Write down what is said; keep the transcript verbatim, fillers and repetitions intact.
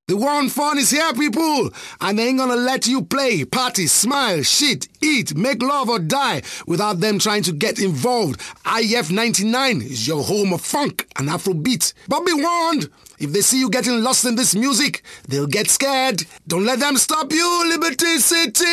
The one fun is here, people, and they ain't gonna let you play, party, smile, shit, eat, make love or die without them trying to get involved. I F ninety-nine is your home of funk and Afrobeat. But be warned, if they see you getting lost in this music, they'll get scared. Don't let them stop you, Liberty City!